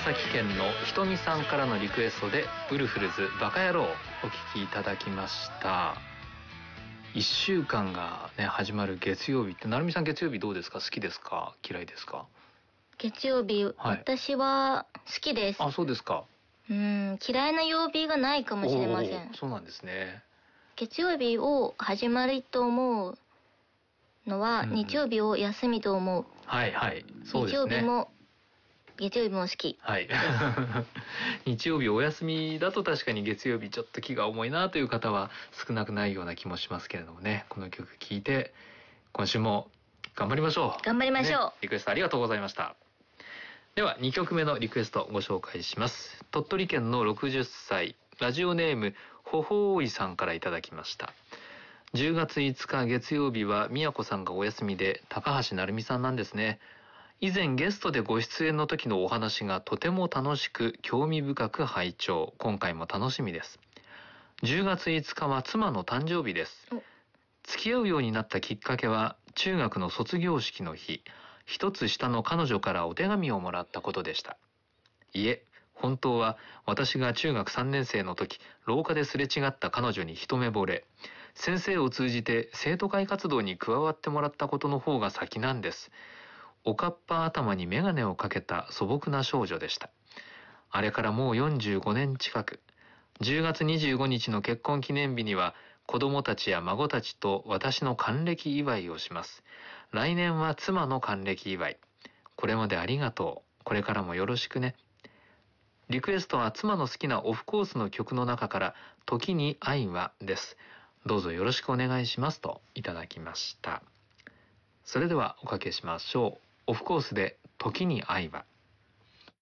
崎県のひとみさんからのリクエストでウルフルズバカ野郎お聴きいただきました。1週間がね始まる月曜日って、成美さん月曜日どうですか？好きですか？嫌いですか？ 月曜日、私は好きです。 あ、そうですか。 嫌いな曜日がないかもしれません。 そうなんですね。 月曜日を始まりと思うのは、日曜日を休みと思う。 はいはい、そうですね。 月曜日も好き。 はい。日曜日お休みだと確かに月曜日ちょっと気が重いなという方は少なくないような気もしますけれどもね。この曲聴いて今週も頑張りましょう。 頑張りましょう、ね。 リクエストありがとうございました。では2曲目のリクエストご紹介します。鳥取県の60歳ラジオネームほほーいさんからいただきました。10月5日月曜日は宮子さんがお休みで高橋成美さんなんですね。以前ゲストでご出演の時のお話がとても楽しく興味深く拝聴。今回も楽しみです。10月5日は妻の誕生日です。付き合うようになったきっかけは中学の卒業式の日、一つ下の彼女からお手紙をもらったことでした。いえ、本当は私が中学3年生の時、廊下ですれ違った彼女に一目惚れ、先生を通じて生徒会活動に加わってもらったことの方が先なんです。おかっぱ頭にメガネをかけた素朴な少女でした。あれからもう45年近く。10月25日の結婚記念日には子供たちや孫たちと私の還暦祝いをします。来年は妻の還暦祝い。これまでありがとう。これからもよろしくね。リクエストは妻の好きなオフコースの曲の中から時に愛はです。どうぞよろしくお願いしますといただきました。それではおかけしましょう。オフコースで時に愛は。